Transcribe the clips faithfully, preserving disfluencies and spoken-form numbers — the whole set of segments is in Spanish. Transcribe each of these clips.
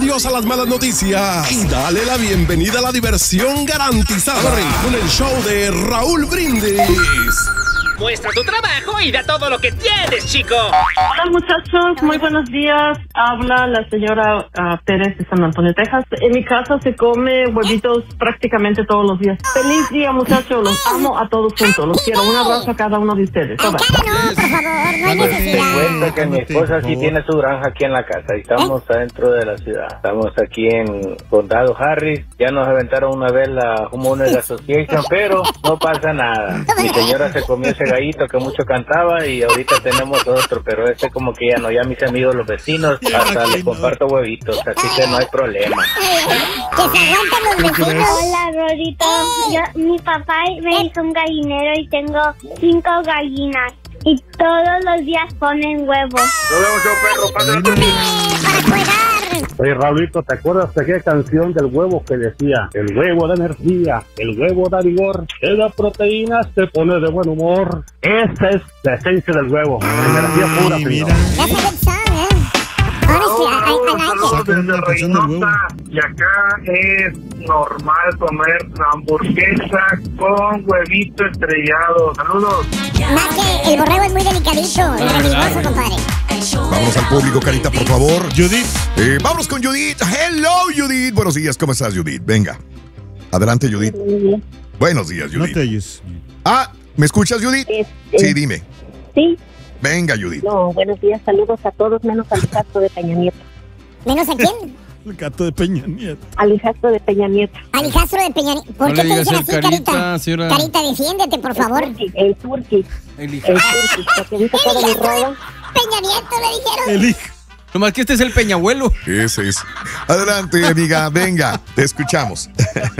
adiós a las malas noticias y dale la bienvenida a la diversión garantizada con el show de Raúl Brindis. Muestra tu trabajo y da todo lo que tienes, chico. Hola, muchachos, muy buenos días. Habla la señora uh, Pérez de San Antonio, Texas. En mi casa se come huevitos prácticamente todos los días. Feliz día, muchachos. Los amo a todos juntos. Los quiero. Un abrazo a cada uno de ustedes. Acá no, por favor, no hay necesidad. Te cuento que mi esposa sí tiene su granja aquí en la casa y estamos ¿Eh? adentro de la ciudad. Estamos aquí en Condado Harris. Ya nos aventaron una vez la Homeowners Association, pero no pasa nada. Mi señora se comió ese gallito que mucho cantaba y ahorita tenemos otro, pero este como que ya no, ya mis amigos los vecinos hasta les comparto huevitos, así que no hay problema. Que se aguanten los vecinos. Hola, Rorito. Yo, mi papá me hizo un gallinero y tengo cinco gallinas y todos los días ponen huevos. Nos vemos, yo perro, pásate. Para cuidar. Oye, Raulito, ¿te acuerdas de qué canción del huevo que decía? El huevo da energía, el huevo da vigor, te da proteínas, te pone de buen humor. Esa es la esencia del huevo, energía pura, señor. That's a good song, eh? Honestly, I, I, I like it. Desde Reynosa, y acá es normal comer hamburguesa con huevito estrellado. Saludos. Más que el borrego es muy delicadito, es religioso, compadre. Vámonos al público, Carita, por favor. Judith. Eh, vámonos con Judith. Hello, Judith. Buenos días, ¿cómo estás, Judith? Venga. Adelante, Judith. Buenos días, Judith. No te oyes. Ah, ¿me escuchas, Judith? Este, Sí, dime. Sí. Venga, Judith. No, buenos días, saludos a todos, menos al hijastro de Peña Nieto. ¿Menos a quién? El gato de Peña Nieto. Al hijastro de Peña Nieto. Al hijastro de Peña Nieto. ¿Por No qué le te digas dicen el así, Carita, Carita? señora. Carita, defiéndete, por favor. El turqui, el turqui. El hijo. El turqui, porque dice cara de roba. Peña Nieto le dijeron. El hijo. Nomás que este es el peñabuelo. Ese es. Adelante, amiga. Venga, te escuchamos.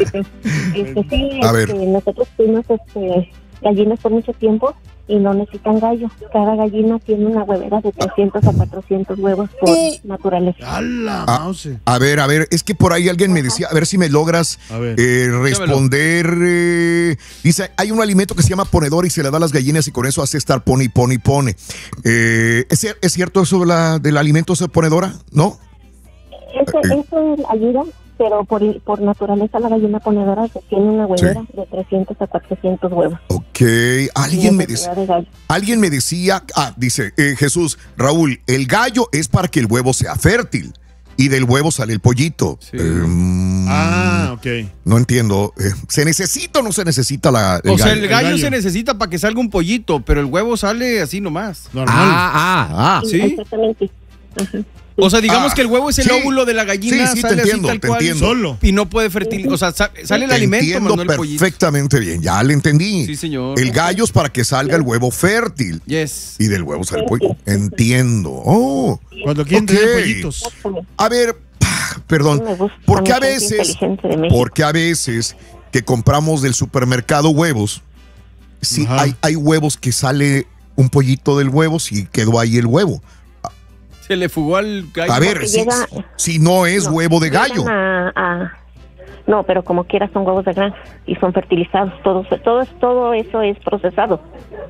Este, sí, A ver. este, nosotros tuvimos este, gallinas por mucho tiempo y no necesitan gallo. Cada gallina tiene una huevera de trescientos a cuatrocientos huevos por naturaleza. ¡Hala, Ah, mouse! A ver, a ver, es que por ahí alguien me decía, a ver si me logras A ver. eh, responder. eh, dice, hay un alimento que se llama ponedor y se le da a las gallinas y con eso hace estar pone y pone y pone. Eh, ¿es, cier- ¿Es cierto eso de la, del alimento esa ponedora? ¿No? Eso, eso ayuda, pero por, por naturaleza la gallina ponedora tiene una huevera de trescientos a cuatrocientos huevos. Ok, alguien me, Necesidad decía, de gallo. alguien me decía, ah, dice eh, Jesús, Raúl, el gallo es para que el huevo sea fértil y del huevo sale el pollito. Sí. Eh, mm, Ah, ok. No entiendo, eh, ¿se necesita o no se necesita la, el O sea, gallo? el gallo, gallo. se necesita para que salga un pollito, pero el huevo sale así nomás. Normal. Ah, ah, ah. ¿Sí? Exactamente. Ajá. O sea, digamos Ah, que el huevo es el sí. óvulo de la gallina, Sí, sí, te sale entiendo, así tal te cual. entiendo. Solo. Y no puede fertilizar. O sea, sa- sale el Te alimento, entiendo pero no el pollito. perfectamente bien, ya le entendí. Sí, señor. El gallo es para que salga el huevo fértil Yes. y del huevo sale el pollo. Entiendo. Oh, Cuando quieren ok. tener pollitos. A ver, perdón, Me gusta porque a mucho gente veces, inteligente de México. porque a veces que compramos del supermercado huevos, sí Ajá. hay, hay huevos que sale un pollito del huevo, si quedó ahí el huevo. Se le fugó al gallo. A ver, Porque si, llega- si no es No, huevo de gallo. llegan a- a- no, pero como quiera son huevos de granja y son fertilizados. Todo, todo, todo eso es procesado.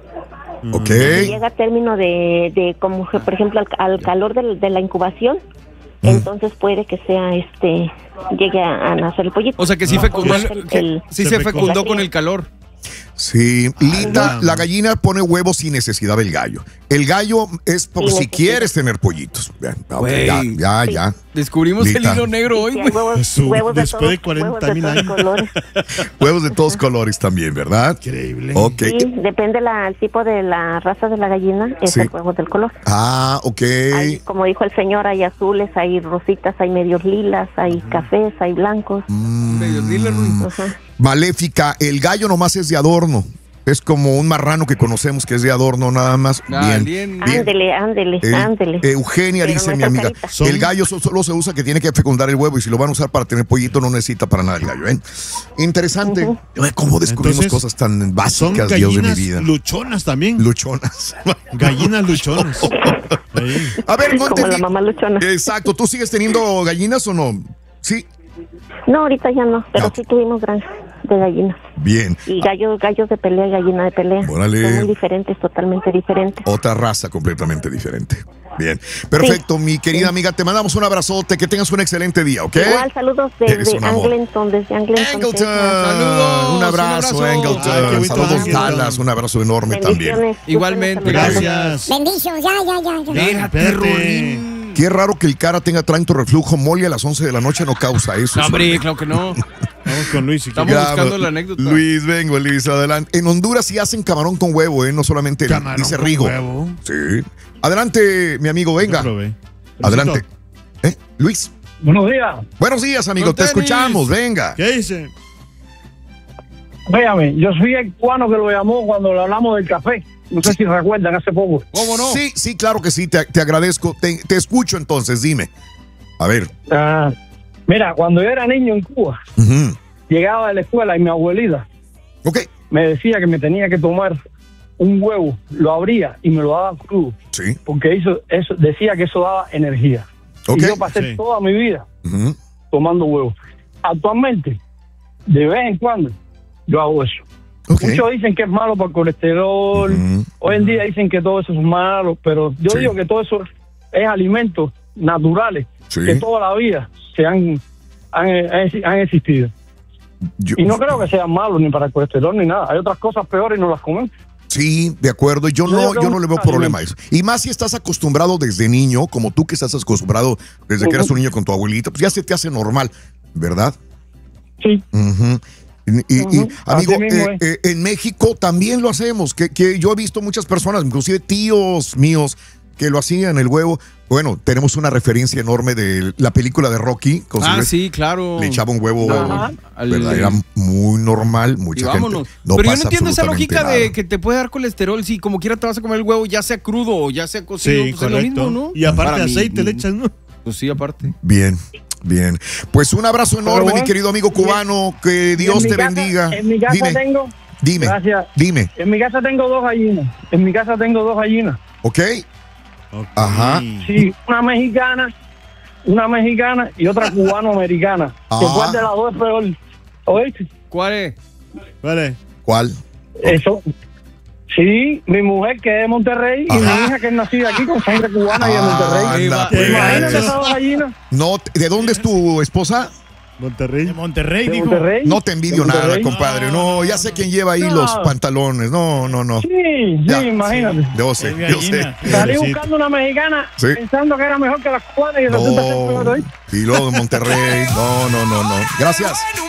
Ok. Si llega a término de, de como que, por ejemplo, al, al calor del- de la incubación, Mm. entonces puede que sea este llegue a, a nacer el pollito. O sea, que sí No, fecundó, como es el- el- que el- sí Se se fecundó. fecundó con el calor. Sí, Lita, Ah, la gallina pone huevos sin necesidad del gallo. El gallo es por Sí, si necesita. quieres tener pollitos. Ya, ok, Güey. ya, ya, ya. Descubrimos Lita. el hilo negro hoy, Sí, güey. huevos, Jesús, huevos de después todos, de cuarenta huevos de mil todos años. colores. Huevos de todos colores también, ¿verdad? Increíble. Ok. Sí, depende la, el tipo de la raza de la gallina, es Sí. el huevo del color. Ah, ok. Hay, como dijo el señor, hay azules, hay rositas, hay medios lilas, hay cafés, hay blancos. Mm, Medio dealer, güey. Ajá. Maléfica, el gallo nomás es de adorno. Es como un marrano que conocemos que es de adorno nada más. Ah, bien. bien. bien. Ándele, ándele, El- ándele. Eugenia Pero dice no mi esa amiga, carita. Son- el gallo so- solo se usa que tiene que fecundar el huevo y si lo van a usar para tener pollito no necesita para nada el gallo. ¿eh? Interesante. Ujú. Ay, ¿Cómo descubrimos Entonces, cosas tan Son básicas, Dios de mi gallinas vida? luchonas también. Luchonas. Gallinas luchonas. Ahí. A ver, no Como la entendí. mamá luchona. Exacto, ¿tú sigues teniendo gallinas o no? Sí. No, ahorita ya no, pero Ok. sí tuvimos granja. de gallinas. Bien. Y gallos, gallos de pelea y gallina de pelea. Órale. Son muy diferentes, totalmente diferentes. Otra raza completamente diferente. Bien. Perfecto, sí. Mi querida amiga, te mandamos un abrazote, que tengas un excelente día, ¿ok? Igual, saludos desde Angleton, desde Angleton. Angleton. Saludos. Un abrazo, un abrazo. Angleton. Ay, saludos, Dallas. Un abrazo enorme también. Igualmente, gracias. Bendiciones, ya, ya, ya. ya. Espérate. Qué raro que el cara tenga tránsito reflujo mole a las once de la noche, no causa eso. No, hombre, claro que no. Vamos con Luis. Si Estamos Graba. buscando la anécdota. Luis, vengo, Luis, adelante. En Honduras sí hacen camarón con huevo, ¿eh? No solamente camarón dice con Rigo. Huevo. Sí. Adelante, mi amigo, venga. Adelante. ¿Eh? Luis. Buenos días. Buenos días, amigo. Te escuchamos, venga. ¿Qué dice? Véame, yo soy el cubano que lo llamó cuando le hablamos del café. No sé si recuerdan hace poco. ¿Cómo no? Sí, sí, claro que sí, te, te agradezco. Te, te escucho entonces, dime. A ver. Ah, mira, cuando yo era niño en Cuba, uh-huh. llegaba de la escuela y mi abuelita okay. me decía que me tenía que tomar un huevo, lo abría y me lo daba crudo. Sí. Porque eso, eso decía que eso daba energía. Okay. Y yo pasé sí. toda mi vida uh-huh. tomando huevos. Actualmente, de vez en cuando, yo hago eso. Okay. Muchos dicen que es malo para el colesterol. Uh-huh. Hoy en día dicen que todo eso es malo, pero yo sí. digo que todo eso es alimentos naturales sí. que toda la vida se han, han, han existido. Yo, y no creo que sean malos ni para el colesterol ni nada. Hay otras cosas peores y no las comemos. Sí, de acuerdo. Yo no, yo no le veo problema a eso. Y más si estás acostumbrado desde niño, como tú que estás acostumbrado desde uh-huh. que eras un niño con tu abuelita, pues ya se te hace normal, ¿verdad? Sí. Uh-huh. Y, y, uh-huh. y amigo, eh, eh, en México también lo hacemos, que, que yo he visto muchas personas, inclusive tíos míos, que lo hacían el huevo. Bueno, tenemos una referencia enorme de la película de Rocky. Con ah, sí, claro. Le echaba un huevo, Ajá. ¿verdad? Era muy normal, mucha gente. No Pero pasa yo no entiendo esa lógica nada. de que te puede dar colesterol si como quiera te vas a comer el huevo, ya sea crudo o ya sea cocido, sí, pues es lo mismo, ¿no? Y aparte Para aceite mí, le echas, ¿no? Pues sí, aparte. Bien. Bien, pues un abrazo enorme, bueno, mi querido amigo cubano, que Dios te casa, bendiga. En mi casa dime, tengo, dime, gracias. dime. En mi casa tengo dos gallinas, en mi casa tengo dos gallinas. ¿Ok? okay. Ajá. Sí, una mexicana, una mexicana y otra cubano-americana. ¿Cuál de las dos es peor? ¿Oíste? ¿Cuál es? ¿Cuál es? ¿Cuál? Eso. Sí, mi mujer que es de Monterrey Ajá. y mi hija que es nacida aquí con sangre cubana ah, y de Monterrey. Imagínate esas dos gallinas. No, ¿de dónde es tu esposa? Monterrey. De Monterrey, ¿De dijo. Monterrey? No te envidio nada, compadre. No, ya sé quién lleva ahí no. los pantalones. No, no, no. Sí, sí, ya. imagínate. Sí. Yo sé, yo sé. Salí buscando una mexicana ¿Sí? pensando que era mejor que las cubanas y no. resulta ser peor hoy. Y luego de Monterrey. No, no, no, no. Gracias.